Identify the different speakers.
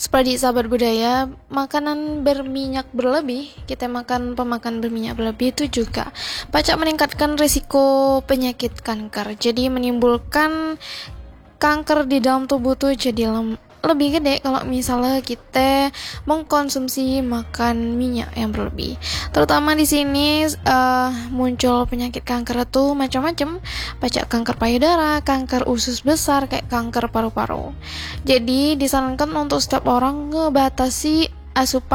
Speaker 1: Seperti sahabat budaya, makanan berminyak berlebih, kita makan pemakan berminyak berlebih itu juga pacak meningkatkan risiko penyakit kanker. Jadi menimbulkan kanker di dalam tubuh tuh jadi lebih gede kalau misalnya kita mengkonsumsi makan minyak yang berlebih. Terutama di sini muncul penyakit kanker itu macam-macam, pacak kanker payudara, kanker usus besar, kayak kanker paru-paru. Jadi disarankan untuk setiap orang ngebatasi asupan